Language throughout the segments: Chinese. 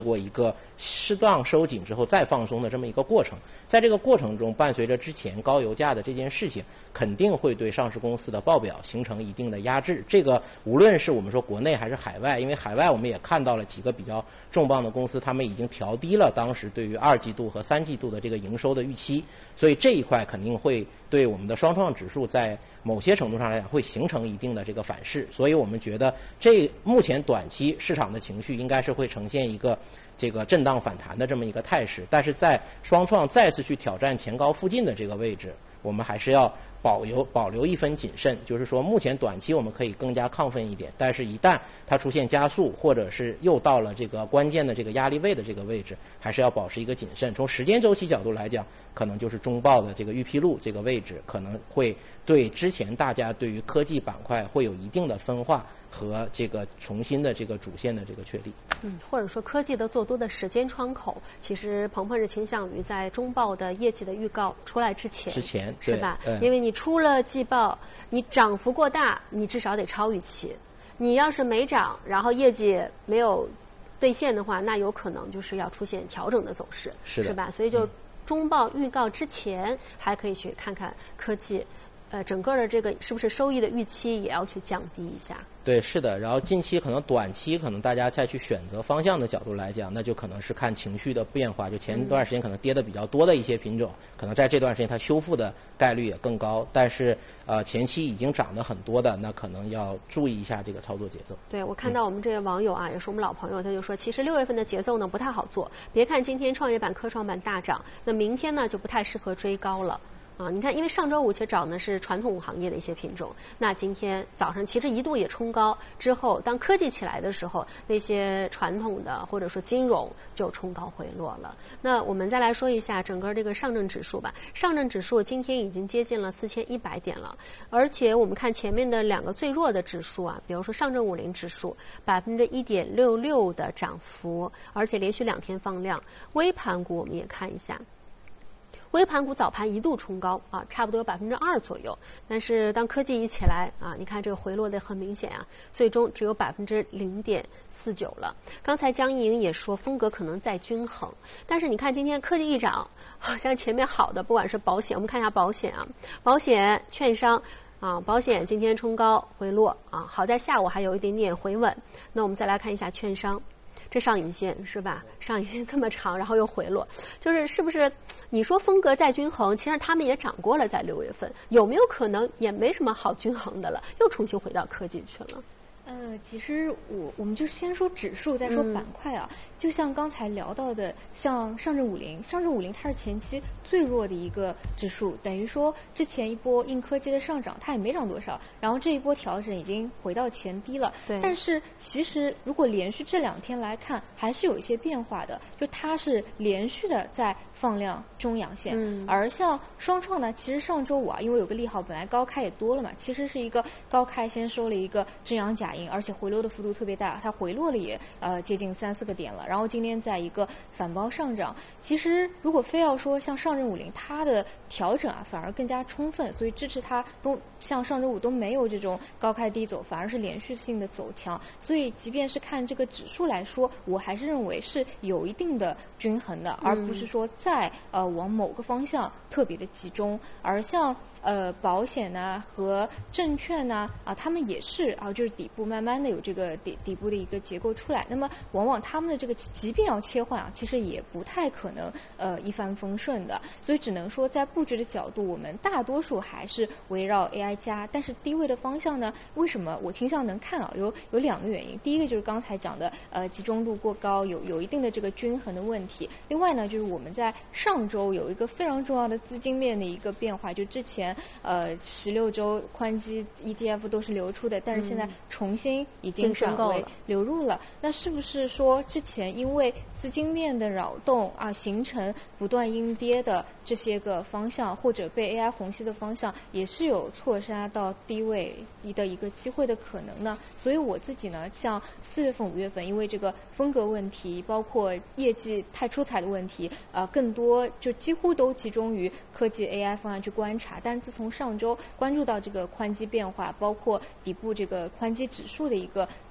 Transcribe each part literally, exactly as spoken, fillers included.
过一个适当收紧之后再放松的这么一个过程。在这个过程中，伴随着之前高油价的这件事情，肯定会对上市公司的报表形成一定的压制。这个无论是我们说国内还是海外，因为海外我们也看到了几个比较重磅的公司，他们已经调低了当时对于二季度和三季度的这个营收的预期，所以这一块肯定会对我们的双创指数在某些程度上来讲会形成一定的这个反噬。所以我们觉得这目前短期市场的情绪应该是会呈现一个这个震荡反弹的这么一个态势，但是在双创再次去挑战前高附近的这个位置，我们还是要保留保留一分谨慎，就是说目前短期我们可以更加亢奋一点，但是一旦它出现加速，或者是又到了这个关键的这个压力位的这个位置，还是要保持一个谨慎。从时间周期角度来讲，可能就是中报的这个预披露这个位置，可能会对之前大家对于科技板块会有一定的分化和这个重新的这个主线的这个确立。 嗯，或者说科技的做多的时间窗口，其实鹏鹏是倾向于在中报的业绩的预告出来之前， 之前是吧？ 嗯、 因为你出了季报，你涨幅过大，你至少得超预期。你要是没涨，然后业绩没有兑现的话，那有可能就是要出现调整的走势， 是的， 是吧？所以就中报预告之前，还可以去看看科技。呃，整个的这个是不是收益的预期也要去降低一下？ 对，是的。然后近期可能短期可能大家再去选择方向的角度来讲，那就可能是看情绪的变化。就前一段时间可能跌的比较多的一些品种，嗯、可能在这段时间它修复的概率也更高。但是呃，前期已经涨得很多的，那可能要注意一下这个操作节奏。 对，我看到我们这位网友啊，嗯、也是我们老朋友，他就说，其实六月份的节奏呢不太好做。别看今天创业板、科创板大涨，那明天呢就不太适合追高了。啊，你看，因为上周五其实涨的是传统行业的一些品种，那今天早上其实一度也冲高，之后当科技起来的时候，那些传统的或者说金融就冲高回落了。那我们再来说一下整个这个上证指数吧，上证指数今天已经接近了四千一百点了，而且我们看前面的两个最弱的指数啊，比如说上证五零指数百分之一点六六的涨幅，而且连续两天放量。微盘股我们也看一下。微盘股早盘一度冲高啊，差不多有百分之二左右，但是当科技一起来啊，你看这个回落的很明显啊，最终只有百分之零点四九了。刚才江莹也说风格可能再均衡，但是你看今天科技一涨，好像前面好的不管是保险，我们看一下保险啊，保险、券商。啊，保险今天冲高回落啊，好在下午还有一点点回稳。那我们再来看一下券商。这上影线是吧？上影线这么长，然后又回落，就是是不是？你说风格再均衡，其实他们也涨过了，在六月份，有没有可能也没什么好均衡的了，又重新回到科技去了？ 呃，其实我我们就先说指数，再说板块啊。嗯、就像刚才聊到的，像上证五零，上证五零它是前期最弱的一个指数，等于说之前一波硬科技的上涨，它也没涨多少，然后这一波调整已经回到前低了。 对。 但是其实如果连续这两天来看，还是有一些变化的，就它是连续的在放量中阳线， 嗯、 而像双创呢，其实上周五啊，因为有个利好，本来高开也多了嘛，其实是一个高开先收了一个真阳假阴。而且回落的幅度特别大，它回落了也呃接近三四个点了。然后今天在一个反包上涨。其实如果非要说像上证五零，它的调整啊反而更加充分，所以支持它都像上周五都没有这种高开低走，反而是连续性的走强。所以即便是看这个指数来说，我还是认为是有一定的均衡的，而不是说在呃往某个方向特别的集中。而像呃，保险呐、啊、和证券呐 啊, 啊，他们也是啊，就是底部慢慢的有这个底底部的一个结构出来。那么，往往他们的这个即便要切换啊，其实也不太可能呃一帆风顺的。所以只能说，在布局的角度，我们大多数还是围绕 A I 加。但是低位的方向呢，为什么我倾向能看啊？有有两个原因。第一个就是刚才讲的呃集中度过高，有有一定的这个均衡的问题。另外呢，就是我们在上周有一个非常重要的资金面的一个变化，就之前。呃，十六周宽基 E T F 都是流出的，但是现在重新已经转为流入了。那是不是说之前因为资金面的扰动啊，形成不断阴跌的这些个方向，或者被 A I 虹吸的方向，也是有错杀到低位的一个机会的可能呢？所以我自己呢，像四月份、五月份，因为这个风格问题，包括业绩太出彩的问题，呃，更多就几乎都集中于科技 A I 方向去观察。但是自从上周关注到这个宽基变化，包括底部这个宽基指数的一个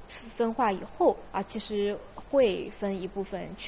分化以后啊，其实会分一部分去